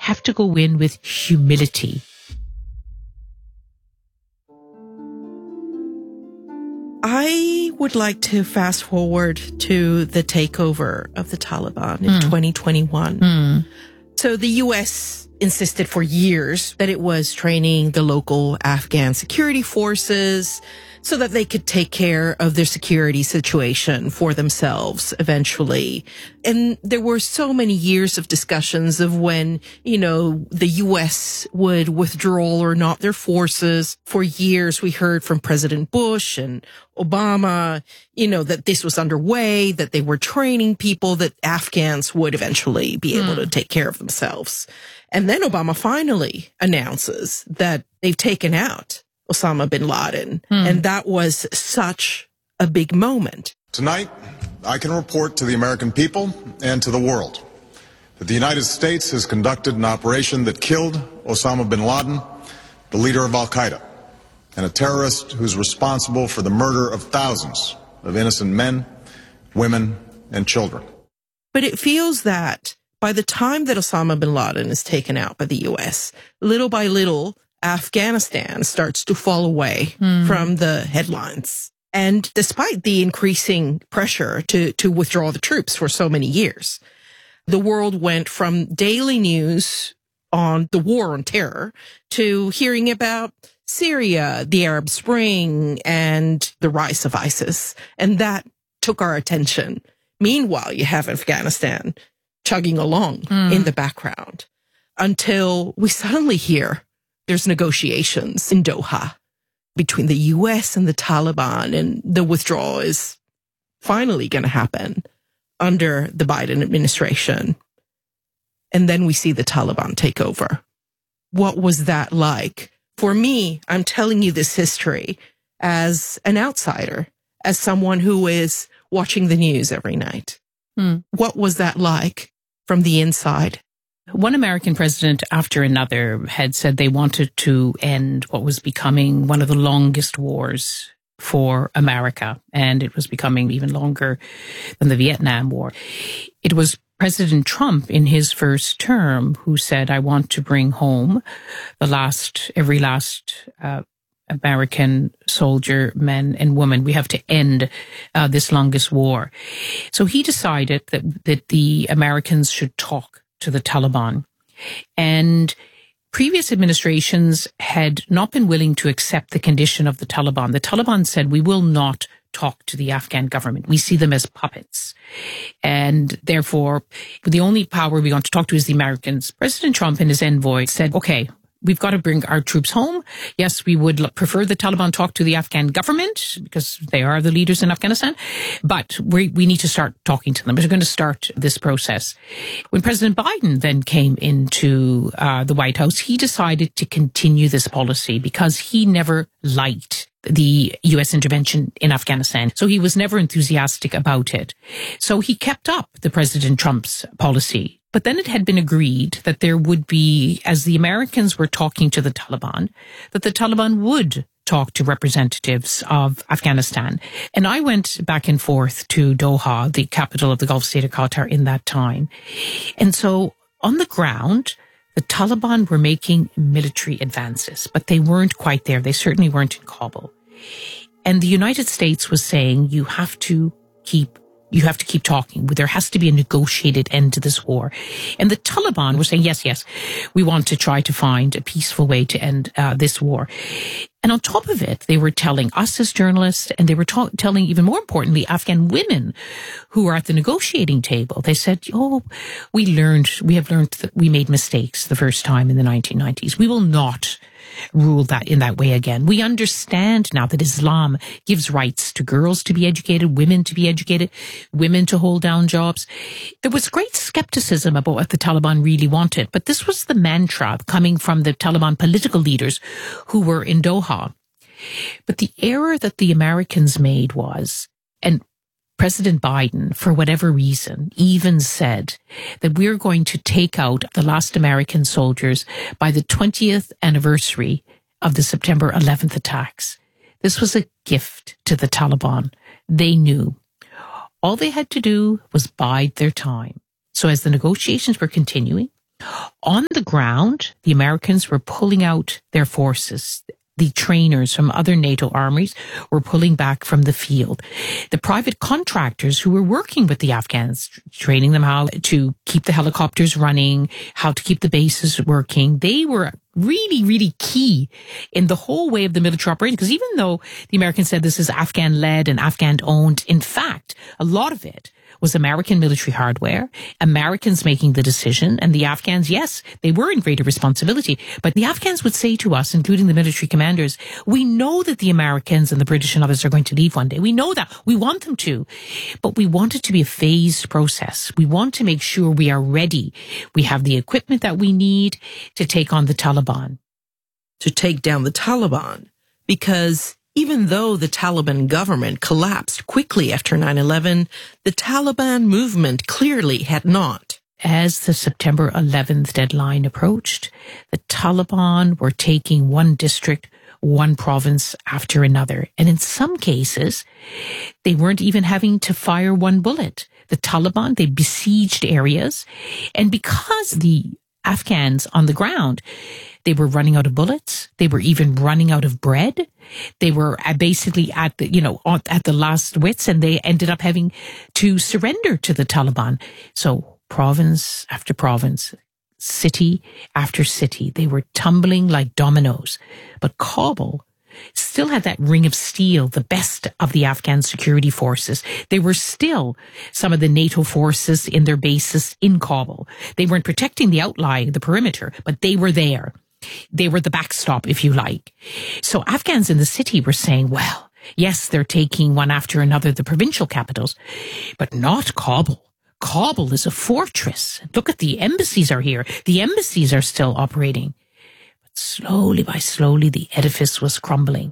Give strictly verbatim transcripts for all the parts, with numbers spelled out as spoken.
have to go in with humility. I would like to fast forward to the takeover of the Taliban in mm. twenty twenty-one. Mm. So the U S insisted for years that it was training the local Afghan security forces so that they could take care of their security situation for themselves eventually. And there were so many years of discussions of when, you know, the U S would withdraw or not their forces. For years, we heard from President Bush and Obama, you know, that this was underway, that they were training people, that Afghans would eventually be able mm. to take care of themselves. And then Obama finally announces that they've taken out Osama bin Laden. Hmm. And that was such a big moment. Tonight, I can report to the American people and to the world that the United States has conducted an operation that killed Osama bin Laden, the leader of Al-Qaeda, and a terrorist who's responsible for the murder of thousands of innocent men, women, and children. But it feels that by the time that Osama bin Laden is taken out by the U S, little by little, Afghanistan starts to fall away mm. from the headlines. And despite the increasing pressure to, to withdraw the troops for so many years, the world went from daily news on the war on terror to hearing about Syria, the Arab Spring, and the rise of ISIS. And that took our attention. Meanwhile, you have Afghanistan chugging along mm. in the background until we suddenly hear there's negotiations in Doha between the U S and the Taliban, and the withdrawal is finally going to happen under the Biden administration. And then we see the Taliban take over. What was that like? For me, I'm telling you this history as an outsider, as someone who is watching the news every night. Hmm. What was that like from the inside? One American president after another had said they wanted to end what was becoming one of the longest wars for America, and it was becoming even longer than the Vietnam War. It was President Trump in his first term who said, I want to bring home the last, every last uh, American soldier, men and women. We have to end uh, this longest war. So he decided that, that the Americans should talk to the Taliban. And previous administrations had not been willing to accept the condition of the Taliban. The Taliban said, we will not talk to the Afghan government. We see them as puppets. And therefore, the only power we want to talk to is the Americans. President Trump and his envoy said, okay, we've got to bring our troops home. Yes, we would prefer the Taliban talk to the Afghan government because they are the leaders in Afghanistan, but we, we need to start talking to them. We're going to start this process. When President Biden then came into uh, the White House, he decided to continue this policy because he never liked the U S intervention in Afghanistan. So he was never enthusiastic about it. So he kept up the President Trump's policy. But then it had been agreed that there would be, as the Americans were talking to the Taliban, that the Taliban would talk to representatives of Afghanistan. And I went back and forth to Doha, the capital of the Gulf state of Qatar in that time. And so on the ground, the Taliban were making military advances, but they weren't quite there. They certainly weren't in Kabul. And the United States was saying, you have to keep You have to keep talking. There has to be a negotiated end to this war. And the Taliban were saying, yes, yes, we want to try to find a peaceful way to end uh, this war. And on top of it, they were telling us as journalists, and they were ta- telling, even more importantly, Afghan women who were at the negotiating table. They said, oh, we learned, we have learned that we made mistakes the first time in the nineteen nineties. We will not rule that in that way again. We understand now that Islam gives rights to girls to be educated, women to be educated, women to hold down jobs. There was great skepticism about what the Taliban really wanted, but this was the mantra coming from the Taliban political leaders who were in Doha. But the error that the Americans made was, and President Biden, for whatever reason, even said that we're going to take out the last American soldiers by the twentieth anniversary of the September eleventh attacks. This was a gift to the Taliban. They knew. All they had to do was bide their time. So as the negotiations were continuing, On the ground, the Americans were pulling out their forces. The trainers from other NATO armies were pulling back from the field. The private contractors who were working with the Afghans, training them how to keep the helicopters running, how to keep the bases working, they were really, really key in the whole way of the military operation. Because even though the Americans said this is Afghan-led and Afghan-owned, in fact, a lot of it was American military hardware, Americans making the decision, and the Afghans, yes, they were in greater responsibility. But the Afghans would say to us, including the military commanders, we know that the Americans and the British and others are going to leave one day. We know that. We want them to. But we want it to be a phased process. We want to make sure we are ready. We have the equipment that we need to take on the Taliban. To take down the Taliban, because even though the Taliban government collapsed quickly after nine eleven, the Taliban movement clearly had not. As the September eleventh deadline approached, the Taliban were taking one district, one province after another. And in some cases, they weren't even having to fire one bullet. The Taliban, they besieged areas. And because the Afghans on the ground, they were running out of bullets. They were even running out of bread. They were basically at the, you know, at the last wits, and they ended up having to surrender to the Taliban. So province after province, city after city, they were tumbling like dominoes. But Kabul still had that ring of steel, the best of the Afghan security forces. They were still some of the NATO forces in their bases in Kabul. They weren't protecting the outlying, the perimeter, but they were there. They were the backstop, if you like. So Afghans in the city were saying, well, yes, they're taking one after another, the provincial capitals, but not Kabul. Kabul is a fortress. Look at the embassies are here. The embassies are still operating. But slowly by slowly, the edifice was crumbling.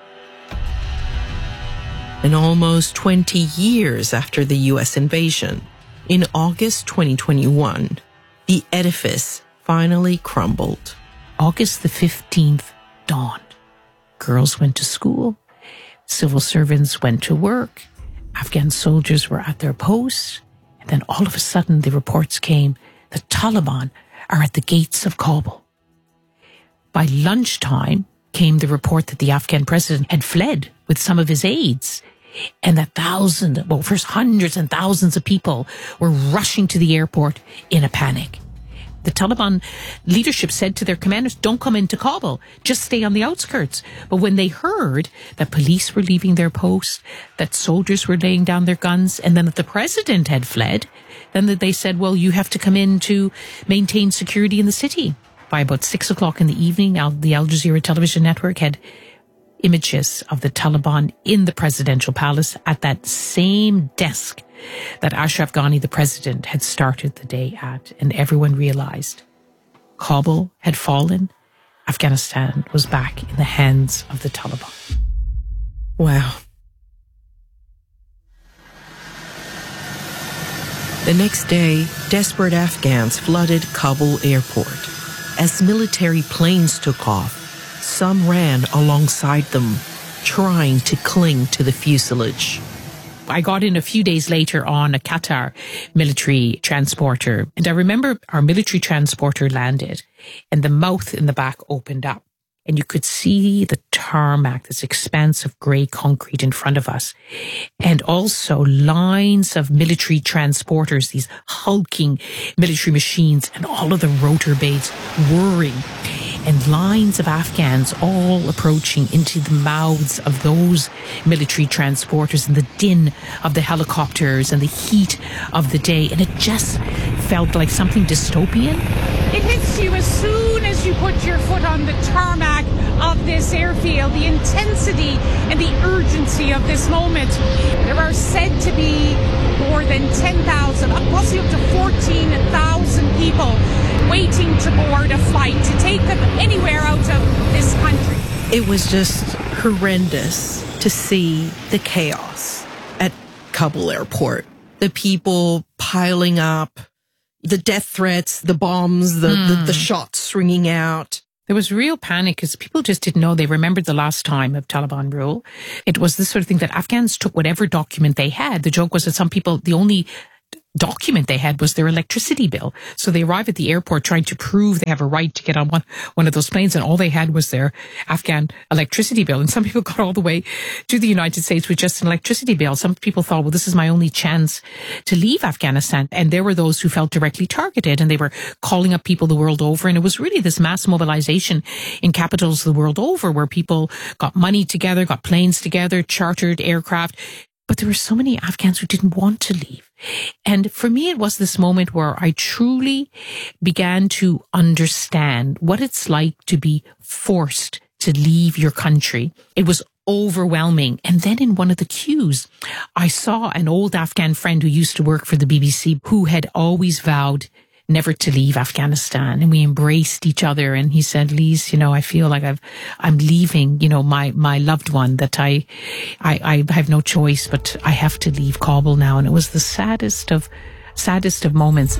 And almost twenty years after the U S invasion, in August twenty twenty-one, the edifice finally crumbled. August the fifteenth dawned. Girls went to school. Civil servants went to work. Afghan soldiers were at their posts. And then all of a sudden the reports came, the Taliban are at the gates of Kabul. By lunchtime came the report that the Afghan president had fled with some of his aides, and that thousands, well, first hundreds and thousands of people were rushing to the airport in a panic. The Taliban leadership said to their commanders, don't come into Kabul, just stay on the outskirts. But when they heard that police were leaving their posts, that soldiers were laying down their guns, and then that the president had fled, then they said, well, you have to come in to maintain security in the city. By about six o'clock in the evening, the Al Jazeera television network had images of the Taliban in the presidential palace at that same desk that Ashraf Ghani, the president, had started the day at. And everyone realized Kabul had fallen. Afghanistan was back in the hands of the Taliban. Wow. The next day, desperate Afghans flooded Kabul airport. As military planes took off, some ran alongside them, trying to cling to the fuselage. I got in a few days later on a Qatar military transporter, and I remember our military transporter landed and the mouth in the back opened up, and you could see the tarmac, this expanse of grey concrete in front of us, and also lines of military transporters, these hulking military machines, and all of the rotor blades whirring, and lines of Afghans all approaching into the mouths of those military transporters, and the din of the helicopters and the heat of the day. And it just felt like something dystopian. It hits you as soon as you put your foot on the tarmac of this airfield, the intensity and the urgency of this moment. There are said to be more than ten thousand, possibly up to fourteen thousand people waiting to board a flight to take them anywhere out of this country. It was just horrendous to see the chaos at Kabul airport. The people piling up, the death threats, the bombs, the, mm. the, the shots ringing out. There was real panic because people just didn't know. They remembered the last time of Taliban rule. It was this sort of thing that Afghans took whatever document they had. The joke was that some people, the only document they had was their electricity bill. So they arrive at the airport trying to prove they have a right to get on one, one of those planes, and all they had was their Afghan electricity bill. And some people got all the way to the United States with just an electricity bill. Some people thought, well, this is my only chance to leave Afghanistan. And there were those who felt directly targeted, and they were calling up people the world over. And it was really this mass mobilization in capitals the world over where people got money together, got planes together, chartered aircraft. But there were so many Afghans who didn't want to leave. And for me, it was this moment where I truly began to understand what it's like to be forced to leave your country. It was overwhelming. And then in one of the queues, I saw an old Afghan friend who used to work for the B B C who had always vowed never to leave Afghanistan. And we embraced each other. And he said, Lise, you know, I feel like I've, I'm leaving, you know, my, my loved one, that I, I, I have no choice, but I have to leave Kabul now. And it was the saddest of, saddest of moments.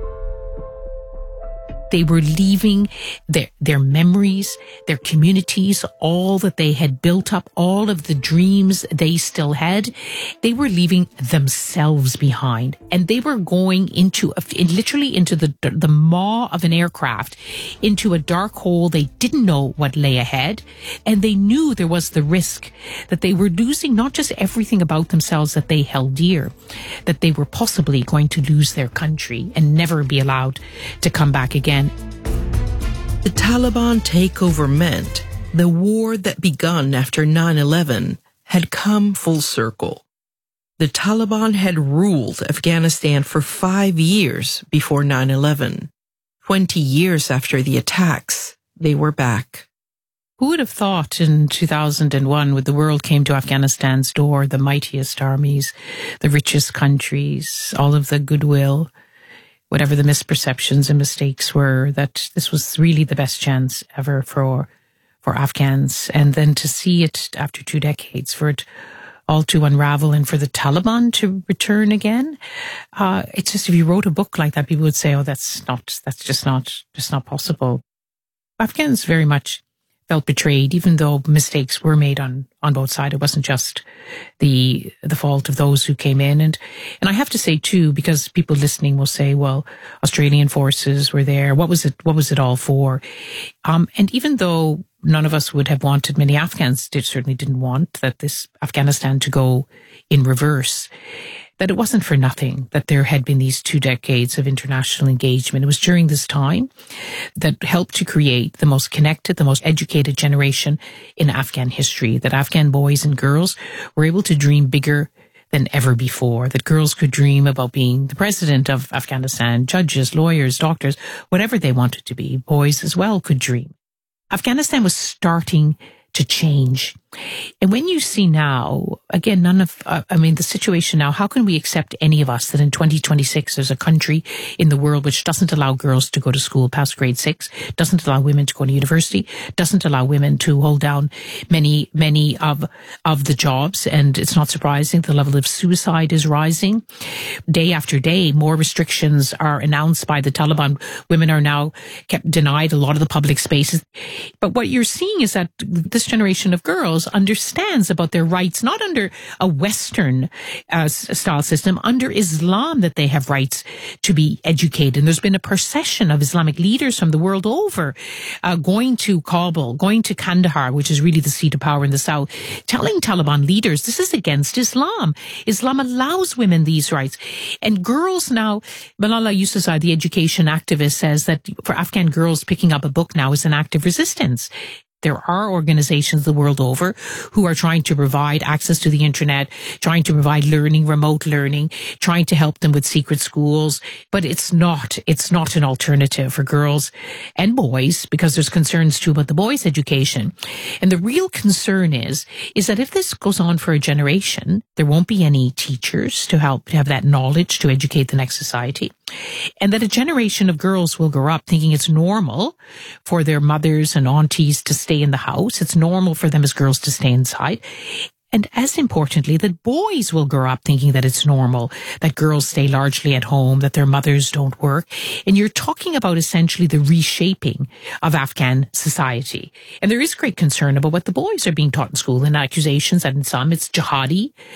They were leaving their, their memories, their communities, all that they had built up, all of the dreams they still had. They were leaving themselves behind, and they were going into a, literally into the, the maw of an aircraft, into a dark hole. They didn't know what lay ahead, and they knew there was the risk that they were losing not just everything about themselves that they held dear, that they were possibly going to lose their country and never be allowed to come back again. The Taliban takeover meant the war that begun after nine eleven had come full circle. The Taliban had ruled Afghanistan for five years before nine eleven. Twenty years after the attacks, they were back. Who would have thought in two thousand one, when the world came to Afghanistan's door, the mightiest armies, the richest countries, all of the goodwill, whatever the misperceptions and mistakes were, that this was really the best chance ever for for Afghans. And then to see it after two decades, for it all to unravel and for the Taliban to return again, uh, it's just, if you wrote a book like that, people would say, oh, that's not, that's just not, just not possible. Afghans very much felt betrayed, even though mistakes were made on, on both sides. It wasn't just the the fault of those who came in. And and I have to say too, because people listening will say, well, Australian forces were there. What was it, what was it all for? Um, and even though none of us would have wanted, many Afghans did, certainly didn't want that this Afghanistan to go in reverse, that it wasn't for nothing that there had been these two decades of international engagement. It was during this time that helped to create the most connected, the most educated generation in Afghan history, that Afghan boys and girls were able to dream bigger than ever before, that girls could dream about being the president of Afghanistan, judges, lawyers, doctors, whatever they wanted to be. Boys as well could dream. Afghanistan was starting to change. And when you see now, again, none of, uh, I mean, the situation now, how can we accept, any of us, that in twenty twenty-six there's a country in the world which doesn't allow girls to go to school past grade six, doesn't allow women to go to university, doesn't allow women to hold down many, many of, of the jobs. And it's not surprising the level of suicide is rising. Day after day, more restrictions are announced by the Taliban. Women are now kept denied a lot of the public spaces. But what you're seeing is that this generation of girls understands about their rights, not under a Western uh, style system, under Islam, that they have rights to be educated. And there's been a procession of Islamic leaders from the world over uh, going to Kabul, going to Kandahar, which is really the seat of power in the south, telling Taliban leaders this is against Islam. Islam allows women these rights. And girls now, Malala Yousafzai, the education activist, says that for Afghan girls, picking up a book now is an act of resistance. There are organizations the world over who are trying to provide access to the internet, trying to provide learning, remote learning, trying to help them with secret schools. But it's not, it's not an alternative for girls and boys, because there's concerns too about the boys' education. And the real concern is, is that if this goes on for a generation, there won't be any teachers to help to have that knowledge to educate the next society. And that a generation of girls will grow up thinking it's normal for their mothers and aunties to stay in the house. It's normal for them as girls to stay inside. And as importantly, that boys will grow up thinking that it's normal, that girls stay largely at home, that their mothers don't work. And you're talking about essentially the reshaping of Afghan society. And there is great concern about what the boys are being taught in school, and accusations that in some it's jihadi.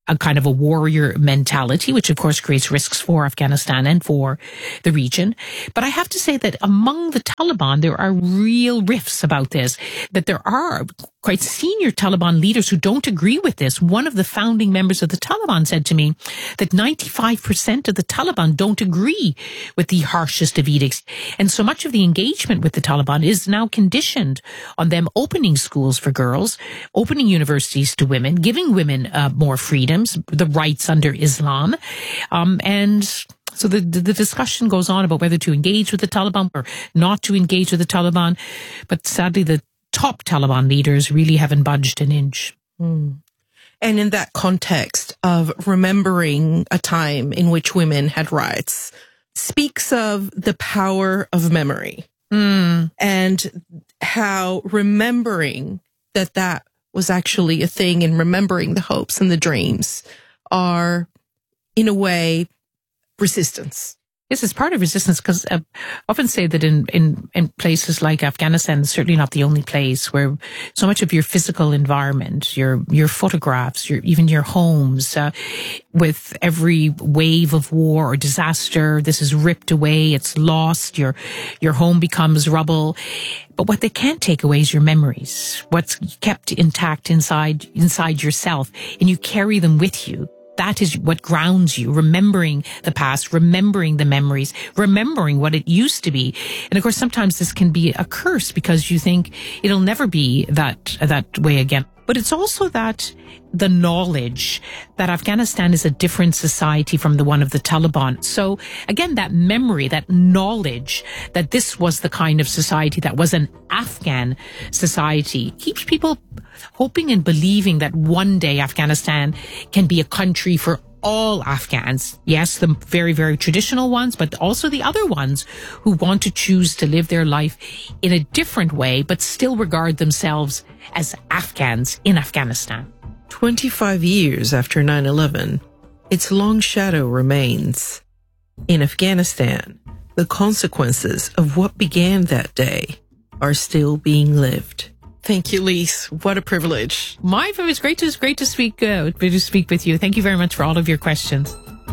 a kind of a warrior mentality, which of course creates risks for Afghanistan and for the region. But I have to say that among the Taliban, there are real rifts about this, that there are quite senior Taliban leaders who don't agree with this. One of the founding members of the Taliban said to me that ninety-five percent of the Taliban don't agree with the harshest of edicts. And so much of the engagement with the Taliban is now conditioned on them opening schools for girls, opening universities to women, giving women uh, more freedoms, the rights under Islam. Um, and so the, the discussion goes on about whether to engage with the Taliban or not to engage with the Taliban. But sadly, the top Taliban leaders really haven't budged an inch. Mm. And in that context of remembering a time in which women had rights, speaks of the power of memory mm. and how remembering that that was actually a thing and remembering the hopes and the dreams are, in a way, resistance. Yes, it's part of resistance because uh, I often say that in, in, in places like Afghanistan, it's certainly not the only place where so much of your physical environment, your your photographs, your even your homes, uh, with every wave of war or disaster, this is ripped away, it's lost, your your home becomes rubble. But what they can't take away is your memories, what's kept intact inside inside yourself, and you carry them with you. That is what grounds you, remembering the past, remembering the memories, remembering what it used to be. And of course, sometimes this can be a curse because you think it'll never be that, that way again. But it's also that the knowledge that Afghanistan is a different society from the one of the Taliban. So again, that memory, that knowledge that this was the kind of society that was an Afghan society keeps people hoping and believing that one day Afghanistan can be a country for all Afghans. Yes, the very, very traditional ones, but also the other ones who want to choose to live their life in a different way, but still regard themselves as Afghans in Afghanistan. twenty-five years after nine eleven, its long shadow remains. In Afghanistan, the consequences of what began that day are still being lived. Thank you, Lise. What a privilege. My, it was great to, great to speak, uh, to speak with you. Thank you very much for all of your questions.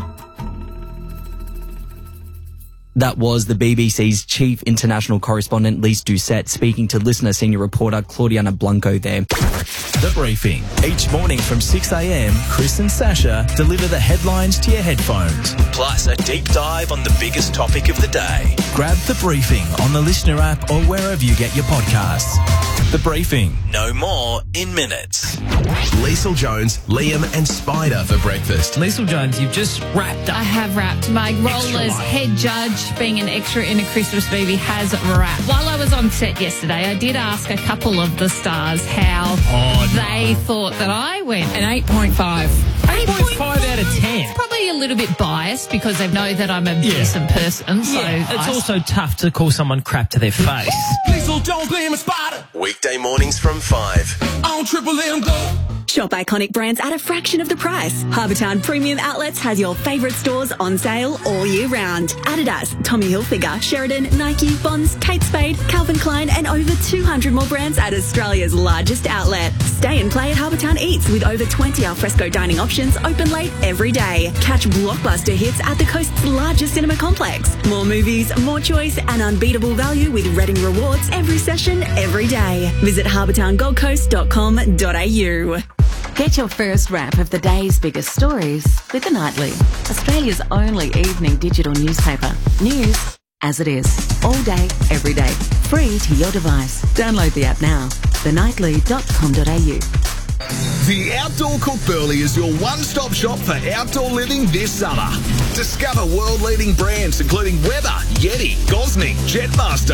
That was the B B C's chief international correspondent, Lise Doucette, speaking to listener senior reporter Claudiana Blanco there. The Briefing. Each morning from six a.m, Chris and Sasha deliver the headlines to your headphones, plus a deep dive on the biggest topic of the day. Grab The Briefing on the Listener app or wherever you get your podcasts. The Briefing. No more in minutes. Liesl Jones, Liam and Spider for breakfast. Liesl Jones, you've just wrapped up. I have wrapped. My role as head judge, being an extra in a Christmas movie, has wrapped. While I was on set yesterday, I did ask a couple of the stars how oh, they no. thought that I went. An eight point five. eight point five out of ten. Probably a little bit biased because they know that I'm a yeah. decent person. So yeah, it's I... also tough to call someone crap to their face. Liesl Jones, Liam and Spider. Weekday mornings from five. On Triple M Go. Shop iconic brands at a fraction of the price. Harbourtown Premium Outlets has your favourite stores on sale all year round. Adidas, Tommy Hilfiger, Sheridan, Nike, Bonds, Kate Spade, Calvin Klein and over two hundred more brands at Australia's largest outlet. Stay and play at Harbourtown Eats with over twenty alfresco dining options open late every day. Catch blockbuster hits at the coast's largest cinema complex. More movies, more choice and unbeatable value with Reading Rewards every session, every day. Visit harbourtown gold coast dot com dot a u. Get your first wrap of the day's biggest stories with The Nightly, Australia's only evening digital newspaper. News as it is, all day, every day, free to your device. Download the app now, the nightly dot com dot a u. The Outdoor Cook Burley is your one-stop shop for outdoor living this summer. Discover world-leading brands including Weber, Yeti, Gosney, Jetmaster,